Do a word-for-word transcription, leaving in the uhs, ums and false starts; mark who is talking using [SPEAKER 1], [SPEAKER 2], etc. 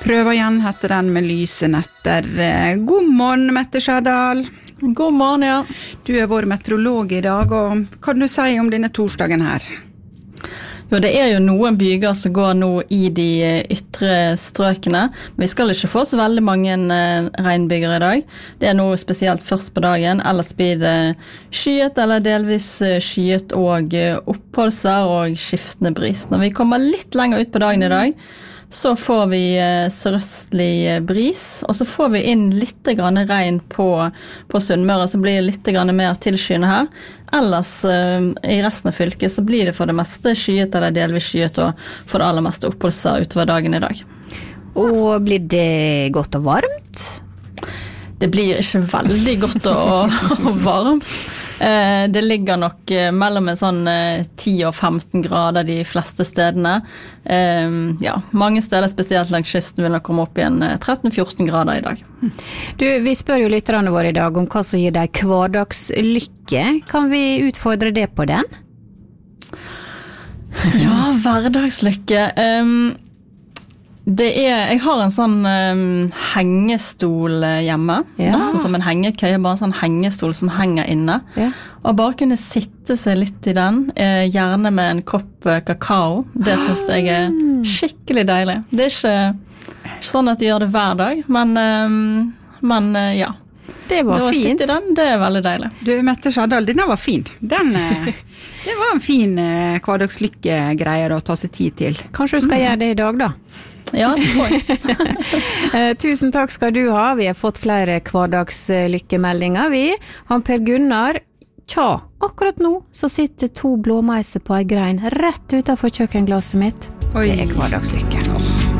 [SPEAKER 1] Prøv igjen heter den med lyse netter. God morgen, Mette Skjærdal.
[SPEAKER 2] God morgen, ja.
[SPEAKER 1] Du er vår meteorolog i dag, og hva kan du si om denne torsdagen her?
[SPEAKER 2] Jo, det er jo noen byger som går nå i de ytre strøkene, men vi skal ikke få så veldig mange regnbyger i dag. Det er noe spesielt først på dagen, ellers blir det skyet eller delvis skyet og oppholdsvær og skiftende bris. Når vi kommer litt lenger ut på dagen i dag, så får vi sørøstlig bris, og så får vi inn litt grann regn på, på Sunnmøre, så blir det litt grann mer tilskyende her. Ellers i resten av fylket så blir det for det meste skyet eller delvis skyet, og for det aller meste oppholdsvær utover dagen i dag.
[SPEAKER 3] Og blir det godt og varmt?
[SPEAKER 2] Det blir ikke veldig godt og, og varmt. Det ligger nok mellom en sånn ti og femten grader de fleste stedene. Ja, mange steder, spesielt langs kysten, vil nok komme opp igjen tretten til fjorten grader i dag.
[SPEAKER 3] Du, vi spør jo lytterne våre i dag om hva som gir deg hverdagslykke. Kan vi utfordre det på den?
[SPEAKER 2] Ja, hverdagslykke. Um, Det er, jeg har en sånn um, hengestol hjemme, ja. Nesten som en hengekøye, bare en sånn hengestol som henger inne. Ja. Og bare kunne sitte seg litt i den, eh, gjerne med en kopp kakao. Det synes jeg er skikkelig deilig. Det er ikke, ikke sånn at jeg gjør det hver dag, men, um, men uh, ja.
[SPEAKER 3] Det var
[SPEAKER 2] det
[SPEAKER 3] fint.
[SPEAKER 2] Sitte i den, det er veldig deilig.
[SPEAKER 1] Du, Mette Skjærdal, denne var fin. Den, det var en fin eh, hverdagslykke-greier å ta seg tid til.
[SPEAKER 3] Kanskje du skal mm. gjøre det i dag da?
[SPEAKER 2] Ja, det tror jeg.
[SPEAKER 3] Tusen takk skal du ha. Vi har fått flere hverdagslykkemeldinger. Vi, han Per Gunnar, tja, akkurat nå så sitter to blåmeiser på en grein rett utenfor kjøkkenglasset mitt.
[SPEAKER 1] Oi.
[SPEAKER 3] Det er hverdagslykke.
[SPEAKER 1] Åh.